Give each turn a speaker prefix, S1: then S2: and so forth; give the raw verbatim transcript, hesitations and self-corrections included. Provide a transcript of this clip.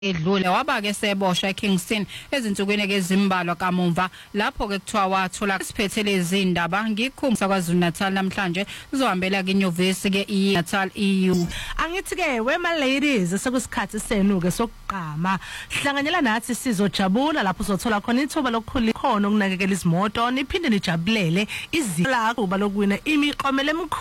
S1: edlule waba ke seboshwa eKingston ezinsukwini ezimbalwa kamuva lapho ke kuthiwa wathola isiphethele izindaba ngikhumbuza kwaZulu Natal namhlanje sizohambela ke inyuvesi ke iNatal E U.
S2: Angithi ke wema ladies sekusikhathi senu ke sokuqhama hlanganyela nathi sizojabula lapho uzothola khona ithuba lokukhulisa khona ukunakekela izimoto niphinde nijabulele izila kuba lokuwina imiqomelo